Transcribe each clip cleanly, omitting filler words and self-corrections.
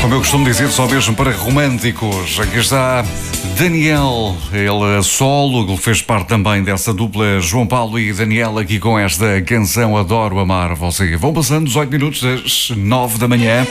Como eu costumo dizer, só mesmo para românticos. Aqui está Daniel, ele a solo, fez parte também dessa dupla João Paulo e Daniel, aqui com esta canção Adoro Amar Você. Vão passando 18 minutos das 9 da manhã.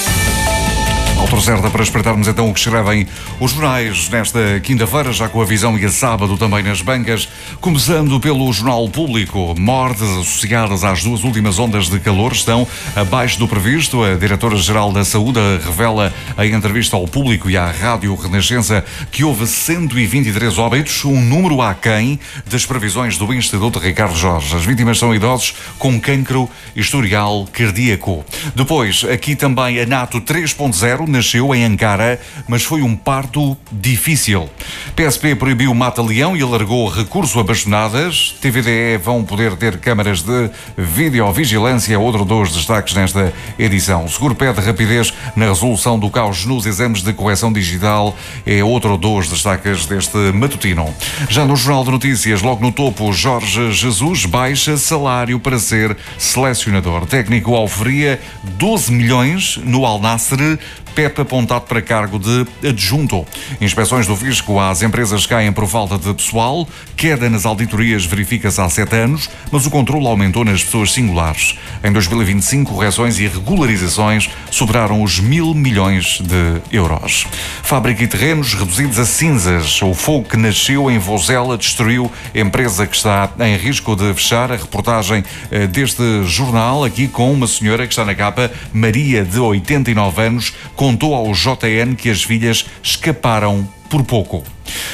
Altura certa para espreitarmos então o que escrevem os jornais nesta quinta-feira, já com a visão e a sábado também nas bancas, começando pelo Jornal Público. Mortes associadas às duas últimas ondas de calor estão abaixo do previsto. A Diretora-Geral da Saúde revela em entrevista ao Público e à Rádio Renascença que houve 123 óbitos, um número aquém das previsões do Instituto Ricardo Jorge. As vítimas são idosos com cancro e historial cardíaco. Depois, aqui também a NATO 3.0 nasceu em Ankara, mas foi um parto difícil. PSP proibiu mata-leão e alargou recurso a bastonadas. TVDE vão poder ter câmaras de videovigilância, outro dos destaques nesta edição. O Seguro pede rapidez na resolução do caos nos exames de correção digital, é outro dos destaques deste matutino. Já no Jornal de Notícias, logo no topo, Jorge Jesus baixa salário para ser selecionador. Técnico oferia 12 milhões no Al Nassr, Pep apontado para cargo de adjunto. Inspeções do Fisco às empresas caem por falta de pessoal. Queda nas auditorias verifica-se há 7 anos, mas o controle aumentou nas pessoas singulares. Em 2025, correções e regularizações superaram os 1.000 milhões de euros. Fábrica e terrenos reduzidos a cinzas. O fogo que nasceu em Vozela destruiu a empresa que está em risco de fechar. A reportagem deste jornal, aqui com uma senhora que está na capa, Maria, de 89 anos, contou ao JN que as filhas escaparam por pouco.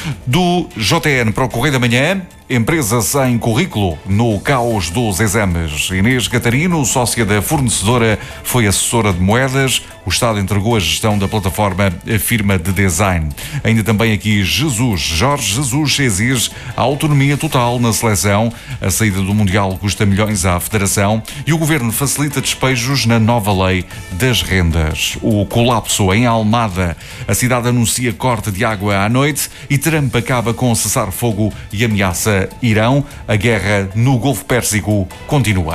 Do JN para o Correio da Manhã, empresa sem currículo no caos dos exames. Inês Catarino, sócia da fornecedora, foi assessora de moedas. O Estado entregou a gestão da plataforma à firma de design. Ainda também aqui Jorge Jesus exige a autonomia total na seleção. A saída do Mundial custa milhões à Federação e o Governo facilita despejos na nova lei das rendas. O colapso em Almada. A cidade anuncia corte de água à noite e Trump acaba com cessar-fogo e ameaça Irão. A guerra no Golfo Pérsico continua.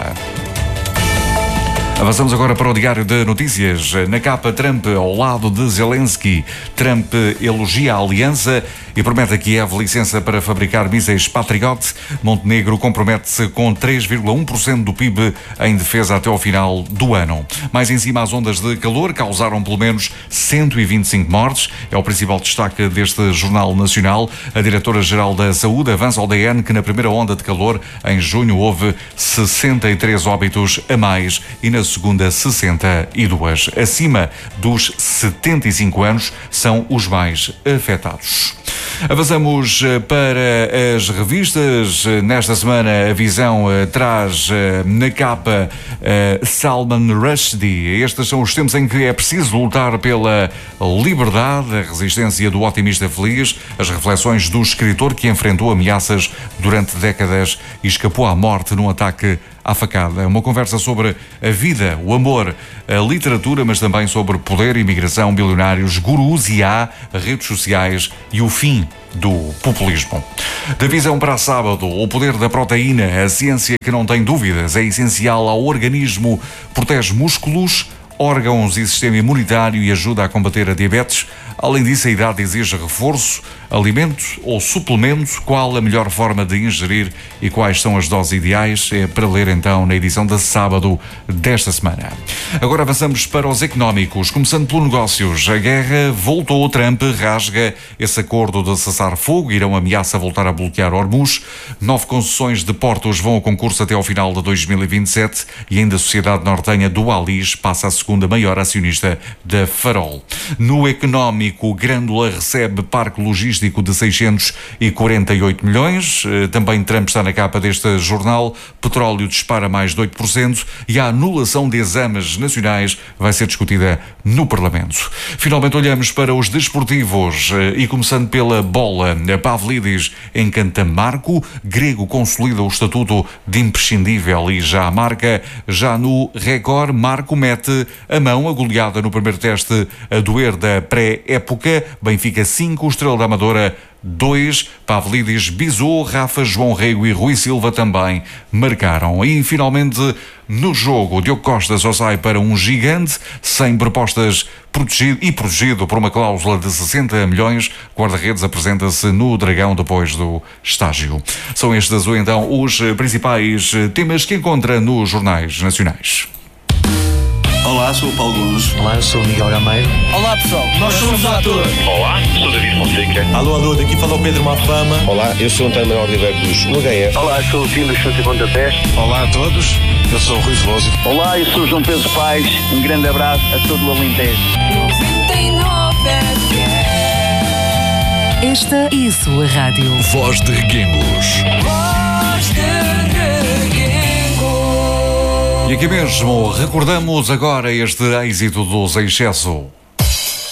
Avançamos agora para o Diário de Notícias. Na capa, Trump ao lado de Zelensky. Trump elogia a aliança e promete a Kiev licença para fabricar mísseis Patriot. Montenegro compromete-se com 3,1% do PIB em defesa até ao final do ano. Mais em cima, as ondas de calor causaram pelo menos 125 mortes. É o principal destaque deste Jornal Nacional. A Diretora-Geral da Saúde avança ao DN que na primeira onda de calor, em junho, houve 63 óbitos a mais e na segunda 62. Acima dos 75 anos são os mais afetados. Avançamos para as revistas. Nesta semana a Visão traz na capa Salman Rushdie. Estes são os tempos em que é preciso lutar pela liberdade, a resistência do otimista feliz, as reflexões do escritor que enfrentou ameaças durante décadas e escapou à morte num ataque à facada. Uma conversa sobre a vida, o amor, a literatura, mas também sobre poder, imigração, bilionários, gurus, IA, redes sociais e o fim do populismo. Da Visão para sábado, o poder da proteína, a ciência que não tem dúvidas, é essencial ao organismo, protege músculos, órgãos e sistema imunitário e ajuda a combater a diabetes. Além disso, a idade exige reforço, alimento ou suplemento. Qual a melhor forma de ingerir e quais são as doses ideais? É para ler então na edição de sábado desta semana. Agora avançamos para os económicos, começando pelo negócios. A guerra voltou, Trump rasga esse acordo de cessar-fogo, Irão ameaça voltar a bloquear Hormuz, 9 concessões de portos vão ao concurso até ao final de 2027 e ainda a sociedade nortenha do Alis passa a segunda maior acionista da Farol. No económico, Grândola recebe parque logístico de 648 milhões. Também Trump está na capa deste jornal. Petróleo dispara mais de 8% e a anulação de exames nacionais vai ser discutida no Parlamento. Finalmente olhamos para os desportivos e começando pela bola. Pavlidis encanta Marco. Grego consolida o estatuto de imprescindível e já marca. Já no Record, Marco mete a mão, a goleada no primeiro teste a doer da pré-época. Benfica 5, Estrela da Amadora 2. Pavlidis, Bizou, Rafa, João Rego e Rui Silva também marcaram. E finalmente, no jogo, Diogo Costa só sai para um gigante, sem propostas, protegido por uma cláusula de 60 milhões. Guarda-redes apresenta-se no Dragão depois do estágio. São estes, então, os principais temas que encontra nos jornais nacionais. Olá, sou o Paulo Gomes. Olá, eu sou o Miguel Gameiro. Olá pessoal, nós somos atores. Olá, sou David Fonseca. Alô, daqui fala o Pedro Mafama. Olá, eu sou António Manuel Oliveira Cruz, no HF. Olá, sou o Tim dos Chutes e Pontapés. Olá a todos, eu sou o Rui Veloso. Olá, eu sou o João Pedro Paes. Um grande abraço a todo o Alentejo. Esta é a sua rádio. Voz de Reguengos. E aqui mesmo recordamos agora este êxito dos Em Excesso.